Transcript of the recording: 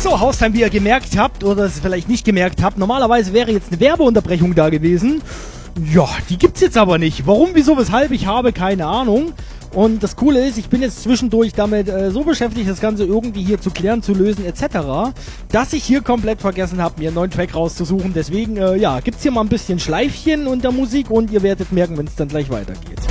So, Haustime, wie ihr gemerkt habt, oder es vielleicht nicht gemerkt habt, normalerweise wäre jetzt eine Werbeunterbrechung da gewesen. Ja, die gibt's jetzt aber nicht. Warum, wieso, weshalb, ich habe keine Ahnung. Und das Coole ist, ich bin jetzt zwischendurch damit so beschäftigt, das Ganze irgendwie hier zu klären, zu lösen etc., dass ich hier komplett vergessen habe, mir einen neuen Track rauszusuchen. Deswegen, ja, gibt's hier mal ein bisschen Schleifchen unter Musik und ihr werdet merken, wenn es dann gleich weitergeht.